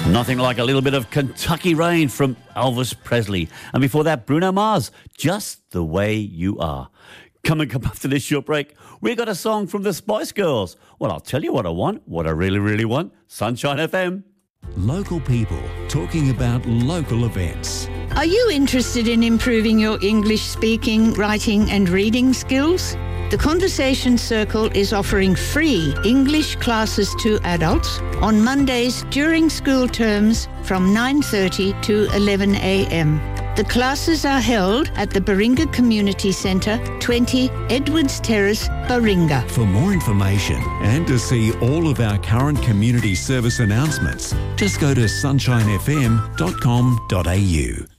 Nothing like a little bit of Kentucky Rain from Elvis Presley. And before that, Bruno Mars, Just the Way You Are. Come after this short break, we got a song from the Spice Girls. Well, I'll tell you what I want, what I really, really want. Sunshine FM. Local people talking about local events. Are you interested in improving your English speaking, writing and reading skills? The Conversation Circle is offering free English classes to adults on Mondays during school terms from 9:30 to 11 a.m. The classes are held at the Baringa Community Centre, 20 Edwards Terrace, Baringa. For more information and to see all of our current community service announcements, just go to sunshinefm.com.au.